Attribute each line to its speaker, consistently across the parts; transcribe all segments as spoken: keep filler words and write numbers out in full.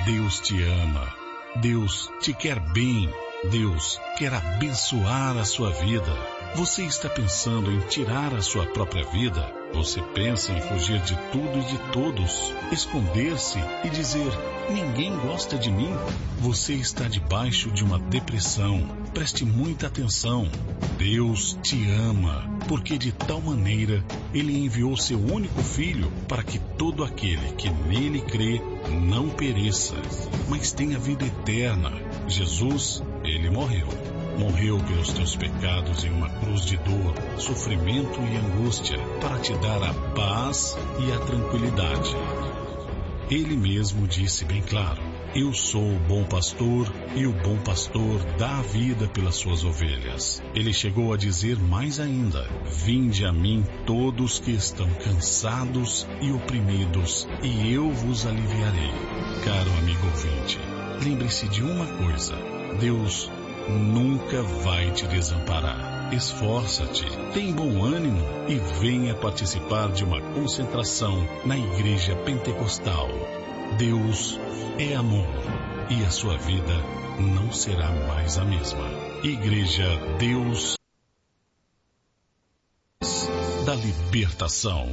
Speaker 1: Deus te ama. Deus te quer bem. Deus quer abençoar a sua vida. Você está pensando em tirar a sua própria vida? Você pensa em fugir de tudo e de todos, esconder-se e dizer, ninguém gosta de mim? Você está debaixo de uma depressão. Preste muita atenção. Deus te ama, porque de tal maneira Ele enviou seu único Filho para que todo aquele que nele crê não pereça, mas tenha vida eterna. Jesus, Ele morreu. Morreu pelos teus pecados em uma cruz de dor, sofrimento e angústia, para te dar a paz e a tranquilidade. Ele mesmo disse bem claro, eu sou o bom pastor e o bom pastor dá a vida pelas suas ovelhas. Ele chegou a dizer mais ainda, vinde a mim todos que estão cansados e oprimidos, e eu vos aliviarei. Caro amigo ouvinte, lembre-se de uma coisa, Deus nunca vai te desamparar. Esforça-te, tem bom ânimo e venha participar de uma concentração na Igreja Pentecostal. Deus é amor e a sua vida não será mais a mesma. Igreja Deus da Libertação.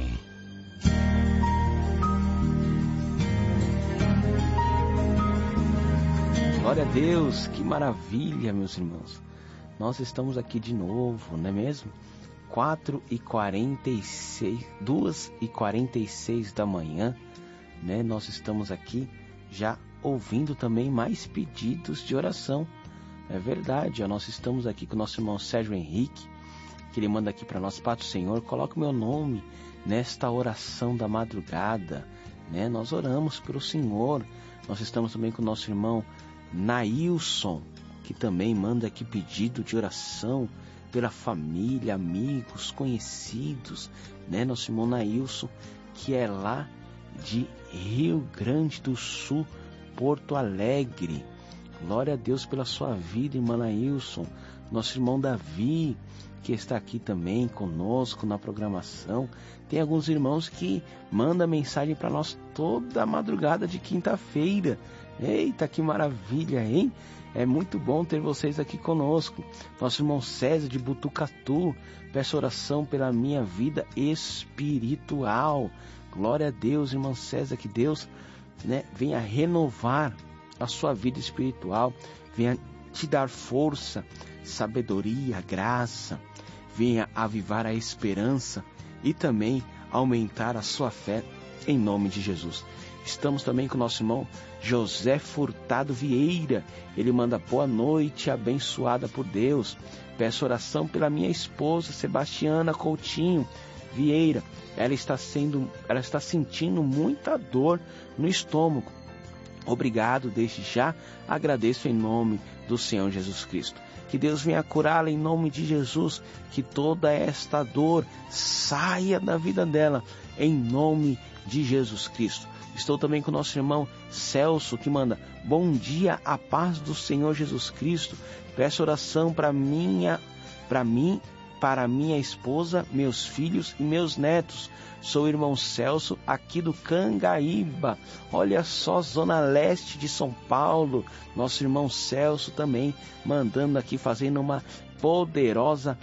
Speaker 2: Glória a Deus, que maravilha, meus irmãos. Nós estamos aqui de novo, não é mesmo? quatro e quarenta e seis, duas e quarenta e seis da manhã, né? Nós estamos aqui já ouvindo também mais pedidos de oração. É verdade, ó, nós estamos aqui com o nosso irmão Sérgio Henrique, que ele manda aqui para nós, Pai do Senhor, coloque o meu nome nesta oração da madrugada, né? Nós oramos pelo Senhor. Nós estamos também com o nosso irmão Nailson, que também manda aqui pedido de oração pela família, amigos, conhecidos, né? Nosso irmão Nailson, que é lá de Rio Grande do Sul, Porto Alegre. Glória a Deus pela sua vida, irmão Nailson. Nosso irmão Davi, que está aqui também conosco na programação. Tem alguns irmãos que mandam mensagem para nós toda a madrugada de quinta-feira. Eita, que maravilha, hein? É muito bom ter vocês aqui conosco. Nosso irmão César de Butucatu, peço oração pela minha vida espiritual. Glória a Deus, irmão César, que Deus, né, venha renovar a sua vida espiritual, venha te dar força, sabedoria, graça, venha avivar a esperança e também aumentar a sua fé em nome de Jesus. Estamos também com o nosso irmão José Furtado Vieira. Ele manda boa noite, abençoada por Deus. Peço oração pela minha esposa, Sebastiana Coutinho Vieira. Ela está sendo, ela está sentindo muita dor no estômago. Obrigado, desde já. Agradeço em nome do Senhor Jesus Cristo. Que Deus venha curá-la em nome de Jesus. Que toda esta dor saia da vida dela em nome de Jesus Cristo. Estou também com o nosso irmão Celso, que manda, bom dia, a paz do Senhor Jesus Cristo. Peço oração para minha, para mim, para minha esposa, meus filhos e meus netos. Sou o irmão Celso, aqui do Cangaíba. Olha só, zona leste de São Paulo. Nosso irmão Celso também mandando aqui, fazendo uma poderosa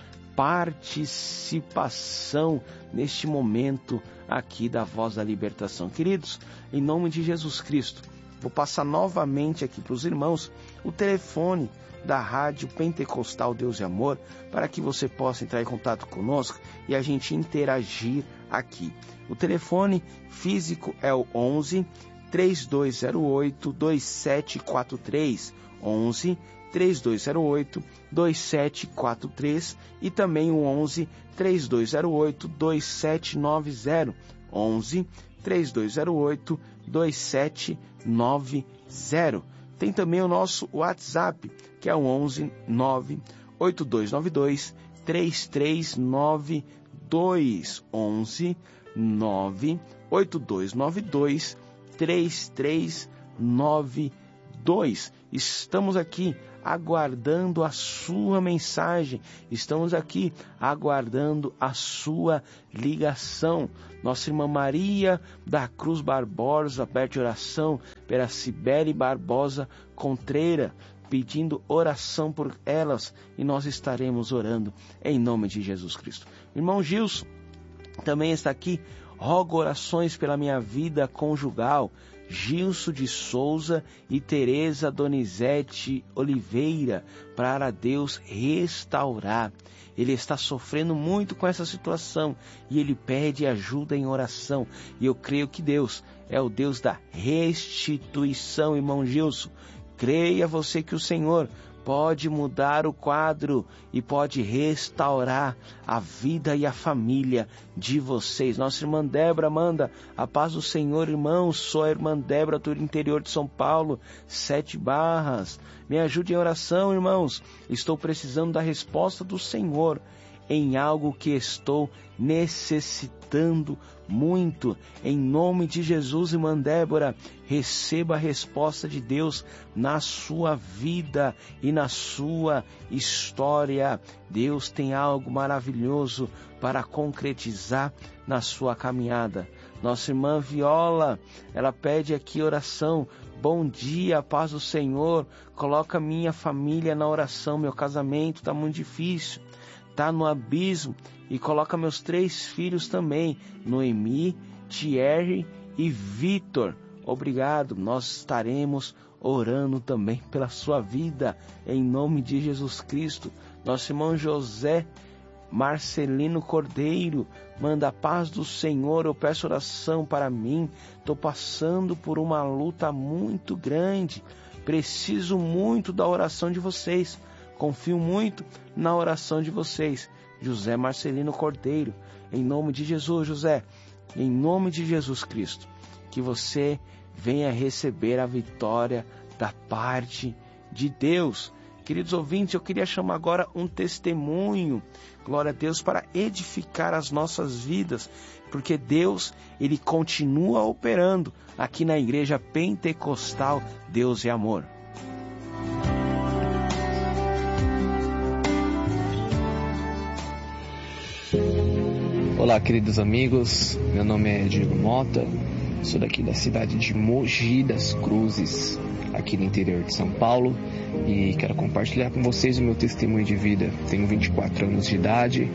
Speaker 2: participação neste momento aqui da Voz da Libertação. Queridos, em nome de Jesus Cristo, vou passar novamente aqui para os irmãos o telefone da Rádio Pentecostal Deus e Amor, para que você possa entrar em contato conosco e a gente interagir aqui. O telefone físico é o onze, três dois zero oito, dois sete quatro três, onze, três dois zero oito, dois sete quatro três e também o onze, três dois zero oito, dois sete nove zero, onze, três dois zero oito, dois sete nove zero. Tem também o nosso WhatsApp, que é o onze, nove oito dois nove dois, três três nove dois, onze, nove oito dois nove dois, três três nove dois. Estamos aqui aguardando a sua mensagem, estamos aqui aguardando a sua ligação. Nossa irmã Maria da Cruz Barbosa pede oração pela Cibele Barbosa Contreira, pedindo oração por elas, e nós estaremos orando em nome de Jesus Cristo. Irmão Gilson também está aqui, rogo orações pela minha vida conjugal, Gilson de Souza e Tereza Donizete Oliveira, para Deus restaurar. Ele está sofrendo muito com essa situação e ele pede ajuda em oração. E eu creio que Deus é o Deus da restituição, irmão Gilson. Creia você que o Senhor pode mudar o quadro e pode restaurar a vida e a família de vocês. Nossa irmã Débora manda a paz do Senhor, irmãos. Sou a irmã Débora do interior de São Paulo, Sete Barras. Me ajude em oração, irmãos. Estou precisando da resposta do Senhor em algo que estou necessitando muito. Em nome de Jesus, irmã Débora, receba a resposta de Deus na sua vida e na sua história. Deus tem algo maravilhoso para concretizar na sua caminhada. Nossa irmã Viola, ela pede aqui oração. Bom dia, paz do Senhor. Coloca minha família na oração. Meu casamento está muito difícil, está no abismo, e coloca meus três filhos também, Noemi, Thierry e Vitor. Obrigado, nós estaremos orando também pela sua vida, em nome de Jesus Cristo. Nosso irmão José Marcelino Cordeiro manda a paz do Senhor, eu peço oração para mim, estou passando por uma luta muito grande, preciso muito da oração de vocês, confio muito na oração de vocês. José Marcelino Cordeiro, em nome de Jesus, José, em nome de Jesus Cristo, que você venha receber a vitória da parte de Deus. Queridos ouvintes, eu queria chamar agora um testemunho, glória a Deus, para edificar as nossas vidas, porque Deus, Ele continua operando aqui na Igreja Pentecostal Deus é Amor.
Speaker 3: Olá, queridos amigos, meu nome é Diego Mota, sou daqui da cidade de Mogi das Cruzes, aqui no interior de São Paulo, e quero compartilhar com vocês o meu testemunho de vida. Tenho vinte e quatro anos de idade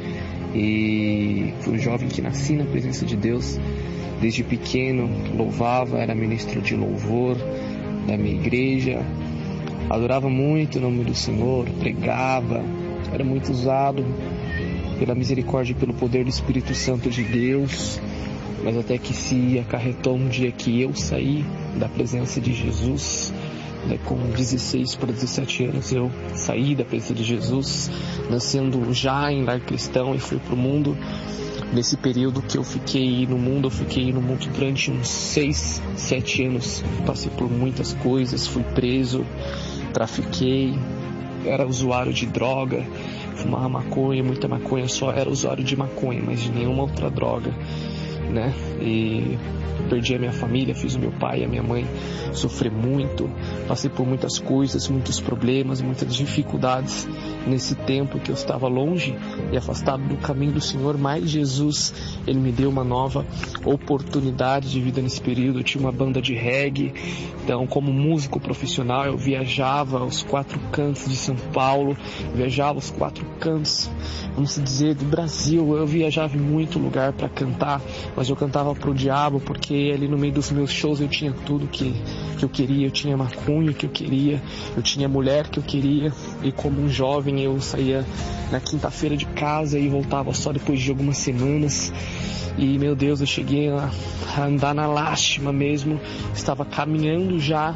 Speaker 3: e fui um jovem que nasci na presença de Deus. Desde pequeno louvava, era ministro de louvor da minha igreja, adorava muito o nome do Senhor, pregava, era muito usado pela misericórdia e pelo poder do Espírito Santo de Deus, mas até que se acarretou um dia que eu saí da presença de Jesus, né, com dezesseis para dezessete anos eu saí da presença de Jesus, nascendo já em lar cristão, e fui para o mundo. Nesse período que eu fiquei no mundo, eu fiquei no mundo durante uns seis, sete anos, passei por muitas coisas, fui preso, trafiquei, era usuário de droga, fumava maconha, muita maconha, só era usuário de maconha, mas de nenhuma outra droga, né? E perdi a minha família, fiz o meu pai e a minha mãe sofrer muito, passei por muitas coisas, muitos problemas, muitas dificuldades nesse tempo que eu estava longe e afastado do caminho do Senhor, mas Jesus, Ele me deu uma nova oportunidade de vida nesse período. Eu tinha uma banda de reggae, então como músico profissional eu viajava aos quatro cantos de São Paulo, viajava aos quatro cantos, vamos dizer, do Brasil. Eu viajava em muito lugar para cantar, mas eu cantava pro diabo, porque ali no meio dos meus shows eu tinha tudo que, que eu queria, eu tinha maconha que eu queria, eu tinha mulher que eu queria, e como um jovem eu saía na quinta-feira de casa e voltava só depois de algumas semanas. E meu Deus, eu cheguei a, a andar na lástima mesmo, estava caminhando já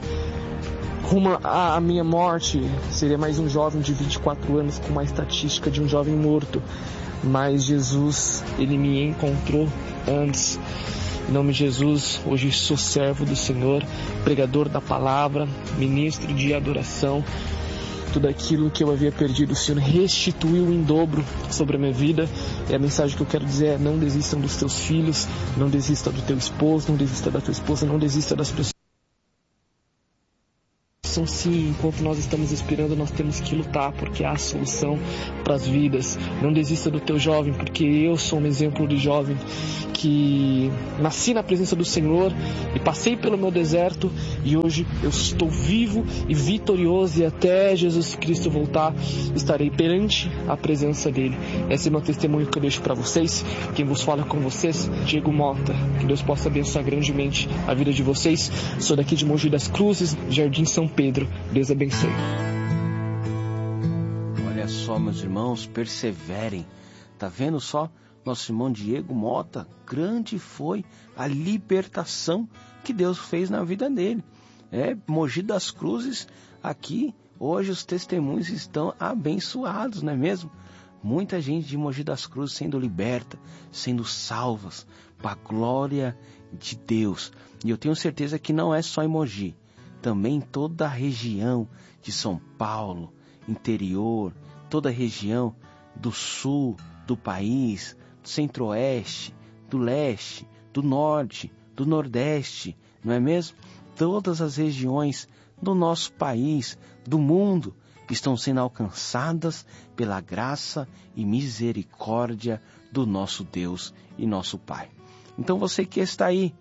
Speaker 3: rumo à minha morte. Seria mais um jovem de vinte e quatro anos com uma estatística de um jovem morto, mas Jesus, Ele me encontrou antes. Em nome de Jesus, hoje sou servo do Senhor, pregador da palavra, ministro de adoração. Tudo aquilo que eu havia perdido, o Senhor restituiu em dobro sobre a minha vida. E a mensagem que eu quero dizer é: não desistam dos teus filhos, não desista do teu esposo, não desista da tua esposa, não desista das pessoas solução sim. Enquanto nós estamos esperando, nós temos que lutar, porque há solução para as vidas. Não desista do teu jovem, porque eu sou um exemplo de jovem que nasci na presença do Senhor e passei pelo meu deserto, e hoje eu estou vivo e vitorioso, e até Jesus Cristo voltar estarei perante a presença dele. Esse é o meu testemunho que eu deixo para vocês. Quem vos fala com vocês, Diego Mota. Que Deus possa abençoar grandemente a vida de vocês. Sou daqui de Mogi das Cruzes, Jardim São Pedro. Deus abençoe.
Speaker 2: Olha só, meus irmãos, perseverem. Tá vendo só? Nosso irmão Diego Mota, grande foi a libertação que Deus fez na vida dele. É, Mogi das Cruzes, aqui, hoje os testemunhos estão abençoados, não é mesmo? Muita gente de Mogi das Cruzes sendo liberta, sendo salvas, para a glória de Deus. E eu tenho certeza que não é só em Mogi, também em toda a região de São Paulo, interior, toda a região do sul do país, do centro-oeste, do leste, do norte, do nordeste, não é mesmo? Todas as regiões do nosso país, do mundo, estão sendo alcançadas pela graça e misericórdia do nosso Deus e nosso Pai. Então você que está aí,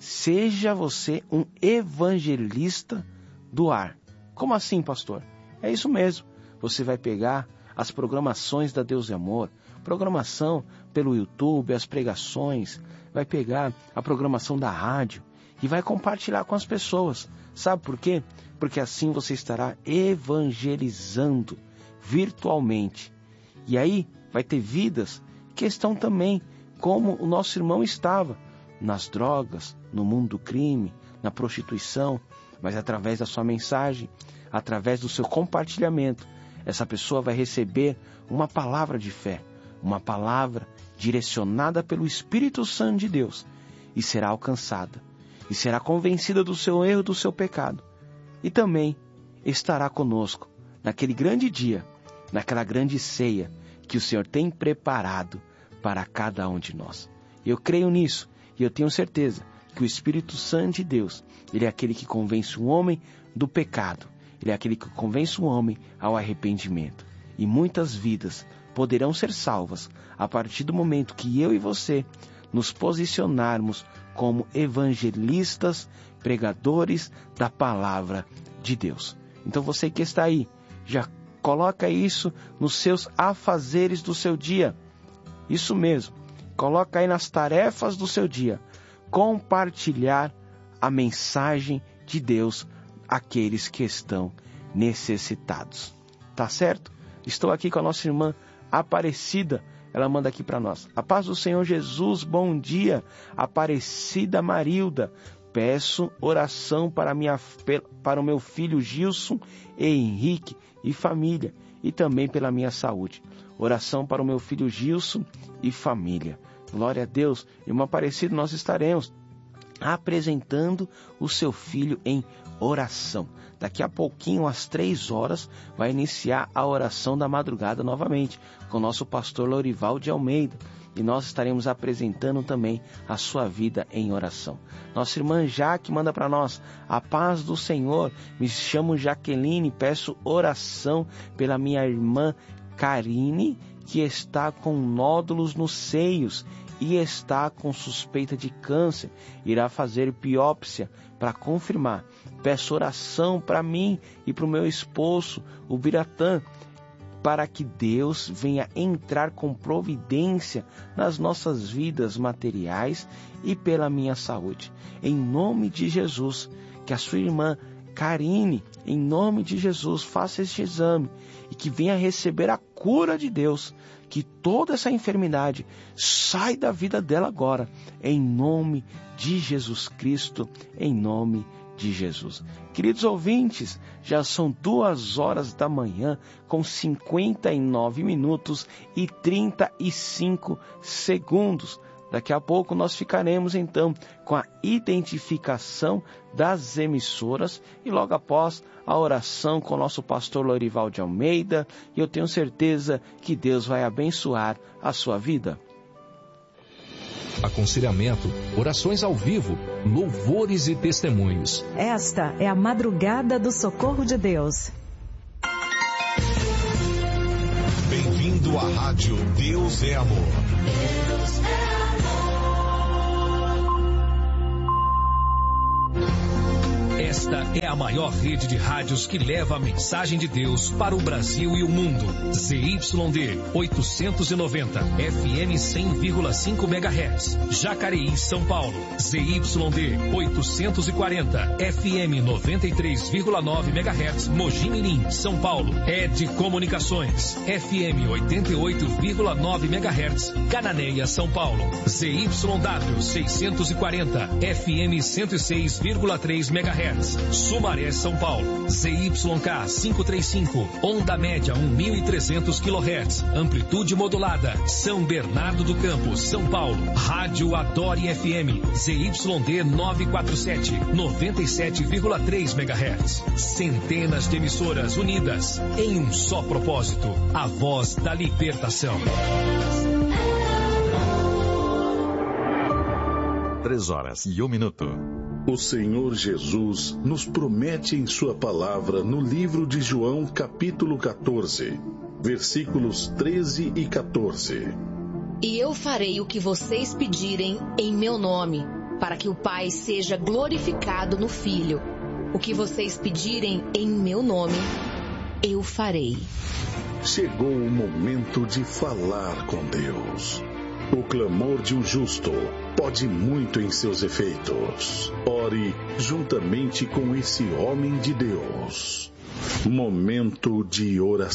Speaker 2: seja você um evangelista do ar. Como assim, pastor? É isso mesmo. Você vai pegar as programações da Deus e Amor, programação pelo YouTube, as pregações, vai pegar a programação da rádio e vai compartilhar com as pessoas. Sabe por quê? Porque assim você estará evangelizando virtualmente. E aí vai ter vidas que estão também como o nosso irmão estava, nas drogas, no mundo do crime, na prostituição, mas através da sua mensagem, através do seu compartilhamento, essa pessoa vai receber uma palavra de fé, uma palavra direcionada pelo Espírito Santo de Deus, e será alcançada, e será convencida do seu erro, do seu pecado, e também estará conosco naquele grande dia, naquela grande ceia que o Senhor tem preparado para cada um de nós. Eu creio nisso, e eu tenho certeza que o Espírito Santo de Deus, ele é aquele que convence o homem do pecado, ele é aquele que convence o homem ao arrependimento. E muitas vidas poderão ser salvas a partir do momento que eu e você nos posicionarmos como evangelistas, pregadores da palavra de Deus. Então você que está aí, já coloca isso nos seus afazeres do seu dia. Isso mesmo, coloca aí nas tarefas do seu dia, compartilhar a mensagem de Deus àqueles que estão necessitados. Tá certo? Estou aqui com a nossa irmã Aparecida. Ela manda aqui para nós: a paz do Senhor Jesus, bom dia, Aparecida Marilda. Peço oração para, minha, para o meu filho Gilson e Henrique e família, e também pela minha saúde. Oração para o meu filho Gilson e família. Glória a Deus. Irmã Aparecida, nós estaremos apresentando o seu filho em oração. Daqui a pouquinho, às três horas, vai iniciar a oração da madrugada novamente, com o nosso pastor Lorival de Almeida. E nós estaremos apresentando também a sua vida em oração. Nossa irmã Jaque manda para nós: a paz do Senhor, me chamo Jaqueline, peço oração pela minha irmã Karine, que está com nódulos nos seios e está com suspeita de câncer, irá fazer biópsia para confirmar. Peço oração para mim e para o meu esposo, o Biratã, para que Deus venha entrar com providência nas nossas vidas materiais e pela minha saúde. Em nome de Jesus, que a sua irmã Karine, em nome de Jesus, faça este exame e que venha receber a cura de Deus, que toda essa enfermidade sai da vida dela agora, em nome de Jesus Cristo, em nome de Jesus. Queridos ouvintes, já são duas horas da manhã com cinquenta e nove minutos e trinta e cinco segundos. Daqui a pouco nós ficaremos então com a identificação das emissoras e logo após a oração com o nosso pastor Lorival de Almeida, e eu tenho certeza que Deus vai abençoar a sua vida.
Speaker 4: aconselhamento, orações ao vivo, louvores e testemunhos.
Speaker 5: Esta é a Madrugada do Socorro de Deus.
Speaker 1: Bem-vindo à rádio Deus é Amor. Deus é
Speaker 4: Esta é a maior rede de rádios que leva a mensagem de Deus para o Brasil e o mundo. Z Y D oitocentos e noventa, F M cem vírgula cinco megahertz. Jacareí, São Paulo. Z Y D oitocentos e quarenta, F M noventa e três vírgula nove megahertz. Mogi Mirim, São Paulo. Ed Comunicações. F M oitenta e oito vírgula nove megahertz. Cananéia, São Paulo. Z Y W seiscentos e quarenta, F M cento e seis vírgula três megahertz. Sumaré, São Paulo. Z Y K quinhentos e trinta e cinco, onda média mil e trezentos quilohertz, amplitude modulada. São Bernardo do Campo, São Paulo. Rádio Adore F M, Z Y D novecentos e quarenta e sete, noventa e sete vírgula três megahertz. Centenas de emissoras unidas em um só propósito, a voz da libertação.
Speaker 6: Três horas e um minuto. O Senhor Jesus nos promete em sua palavra no livro de João, capítulo quatorze, versículos treze e quatorze.
Speaker 7: E eu farei o que vocês pedirem em meu nome, para que o Pai seja glorificado no Filho. O que vocês pedirem em meu nome, eu farei.
Speaker 6: Chegou o momento de falar com Deus. O clamor de um justo pode muito em seus efeitos. Ore juntamente com esse homem de Deus. Momento de oração.